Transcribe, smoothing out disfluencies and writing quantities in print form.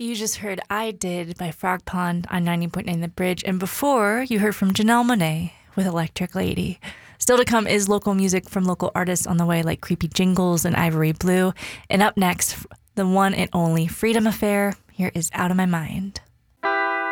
You just heard I Did by Frog Pond on 90.9 The Bridge. And before, you heard from Janelle Monáe with Electric Lady. Still to come is local music from local artists on the way, like Creepy Jingles and Ivory Blue. And up next, the one and only Freedom Affair. Here is Out of My Mind.